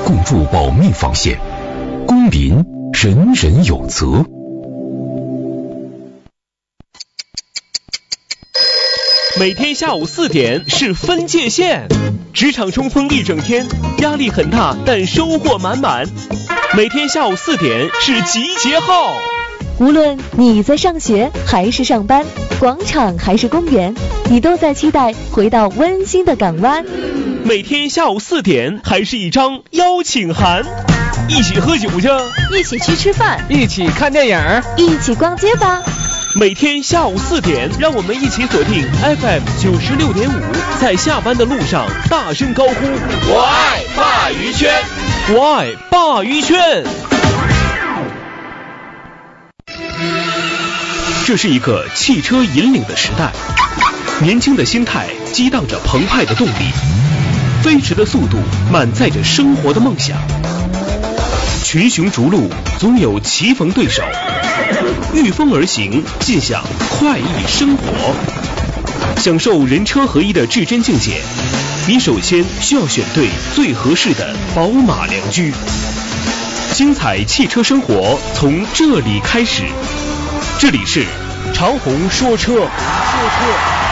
共筑保密防线，公民人人有责。 每天下午4点是分界线，职场冲锋一整天，压力很大，但收获满满。每天下午4点是集结号， 无论你在上学还是上班，广场还是公园，你都在期待回到温馨的港湾。 每天下午4点还是一张邀请函，一起喝酒去， 一起去吃饭， 一起看电影， 一起逛街吧。 每天下午4点，让我们一起锁定 FM 96.5，在下班的路上大声高呼：我爱鲅鱼圈，我爱鲅鱼圈。这是一个汽车引领的时代，年轻的心态激荡着澎湃的动力，飞驰的速度满载着生活的梦想。群雄逐鹿，总有棋逢对手，御风而行，尽享快意生活。享受人车合一的至臻境界，你首先需要选对最合适的宝马良驹。精彩汽车生活从这里开始，这里是长虹说车。